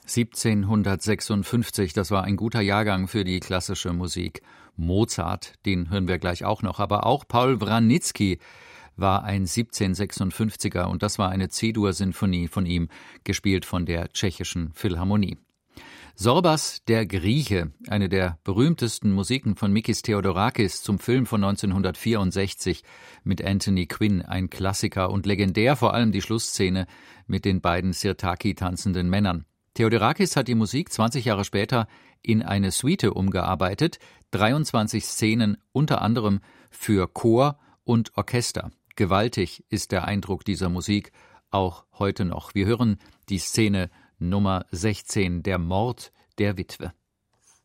1756, das war ein guter Jahrgang für die klassische Musik. Mozart, den hören wir gleich auch noch, aber auch Paul Wranitzky war ein 1756er und das war eine C-Dur-Sinfonie von ihm, gespielt von der Tschechischen Philharmonie. Sorbas der Grieche, eine der berühmtesten Musiken von Mikis Theodorakis zum Film von 1964 mit Anthony Quinn, ein Klassiker und legendär vor allem die Schlussszene mit den beiden Sirtaki tanzenden Männern. Theodorakis hat die Musik 20 Jahre später in eine Suite umgearbeitet, 23 Szenen unter anderem für Chor und Orchester. Gewaltig ist der Eindruck dieser Musik, auch heute noch. Wir hören die Szene Nummer 16, der Mord der Witwe.